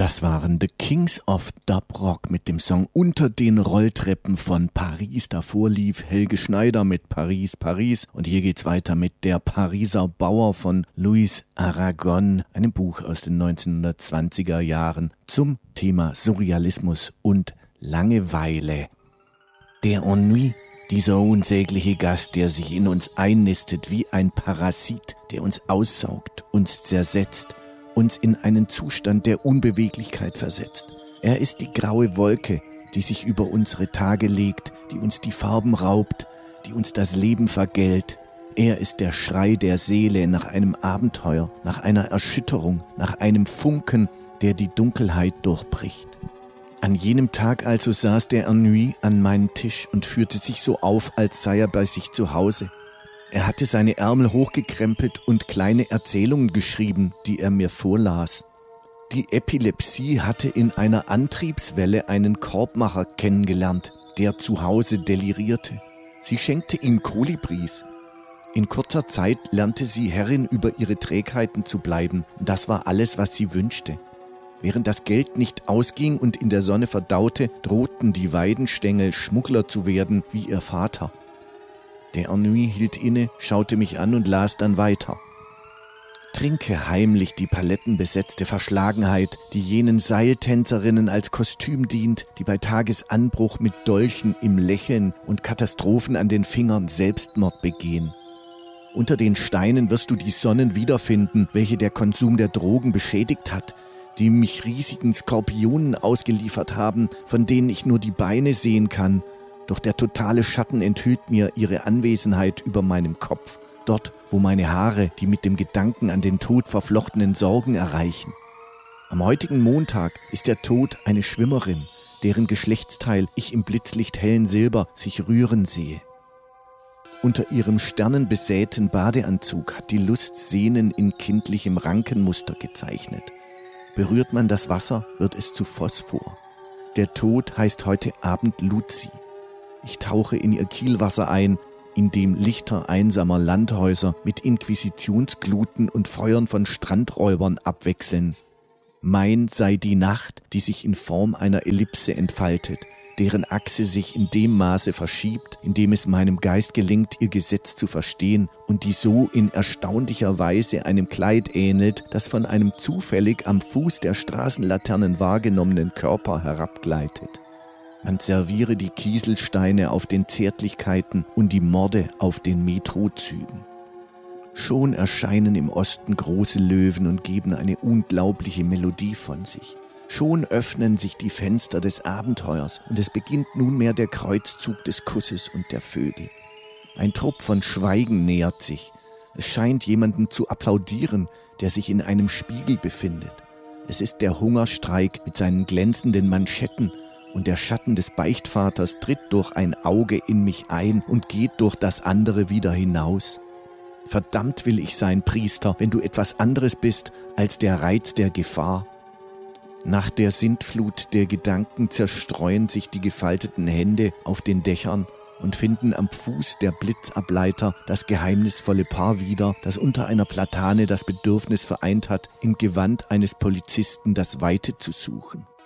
Das waren The Kings of Dub Rock mit dem Song Unter den Rolltreppen von Paris. Davor lief Helge Schneider mit Paris, Paris. Und hier geht's weiter mit Der Pariser Bauer von Louis Aragon, einem Buch aus den 1920er Jahren zum Thema Surrealismus und Langeweile. Der Ennui, dieser unsägliche Gast, der sich in uns einnistet wie ein Parasit, der uns aussaugt, uns zersetzt, uns in einen Zustand der Unbeweglichkeit versetzt. Er ist die graue Wolke, die sich über unsere Tage legt, die uns die Farben raubt, die uns das Leben vergällt. Er ist der Schrei der Seele nach einem Abenteuer, nach einer Erschütterung, nach einem Funken, der die Dunkelheit durchbricht. An jenem Tag also saß der Ennui an meinem Tisch und führte sich so auf, als sei er bei sich zu Hause. Er hatte seine Ärmel hochgekrempelt und kleine Erzählungen geschrieben, die er mir vorlas. Die Epilepsie hatte in einer Antriebswelle einen Korbmacher kennengelernt, der zu Hause delirierte. Sie schenkte ihm Kolibris. In kurzer Zeit lernte sie Herrin über ihre Trägheiten zu bleiben. Das war alles, was sie wünschte. Während das Geld nicht ausging und in der Sonne verdaute, drohten die Weidenstängel, Schmuggler zu werden wie ihr Vater. Der Ennui hielt inne, schaute mich an und las dann weiter. Trinke heimlich die palettenbesetzte Verschlagenheit, die jenen Seiltänzerinnen als Kostüm dient, die bei Tagesanbruch mit Dolchen im Lächeln und Katastrophen an den Fingern Selbstmord begehen. Unter den Steinen wirst du die Sonnen wiederfinden, welche der Konsum der Drogen beschädigt hat, die mich riesigen Skorpionen ausgeliefert haben, von denen ich nur die Beine sehen kann. Doch der totale Schatten enthüllt mir ihre Anwesenheit über meinem Kopf, dort, wo meine Haare die mit dem Gedanken an den Tod verflochtenen Sorgen erreichen. Am heutigen Montag ist der Tod eine Schwimmerin, deren Geschlechtsteil ich im Blitzlicht hellen Silber sich rühren sehe. Unter ihrem sternenbesäten Badeanzug hat die Lust Sehnen in kindlichem Rankenmuster gezeichnet. Berührt man das Wasser, wird es zu Phosphor. Der Tod heißt heute Abend Luzi. Ich tauche in ihr Kielwasser ein, in dem Lichter einsamer Landhäuser mit Inquisitionsgluten und Feuern von Strandräubern abwechseln. Mein sei die Nacht, die sich in Form einer Ellipse entfaltet, deren Achse sich in dem Maße verschiebt, in dem es meinem Geist gelingt, ihr Gesetz zu verstehen und die so in erstaunlicher Weise einem Kleid ähnelt, das von einem zufällig am Fuß der Straßenlaternen wahrgenommenen Körper herabgleitet. Man serviere die Kieselsteine auf den Zärtlichkeiten und die Morde auf den Metrozügen. Schon erscheinen im Osten große Löwen und geben eine unglaubliche Melodie von sich. Schon öffnen sich die Fenster des Abenteuers und es beginnt nunmehr der Kreuzzug des Kusses und der Vögel. Ein Trupp von Schweigen nähert sich. Es scheint jemanden zu applaudieren, der sich in einem Spiegel befindet. Es ist der Hungerstreik mit seinen glänzenden Manschetten und der Schatten des Beichtvaters tritt durch ein Auge in mich ein und geht durch das andere wieder hinaus. Verdammt will ich sein, Priester, wenn du etwas anderes bist als der Reiz der Gefahr. Nach der Sintflut der Gedanken zerstreuen sich die gefalteten Hände auf den Dächern und finden am Fuß der Blitzableiter das geheimnisvolle Paar wieder, das unter einer Platane das Bedürfnis vereint hat, im Gewand eines Polizisten das Weite zu suchen.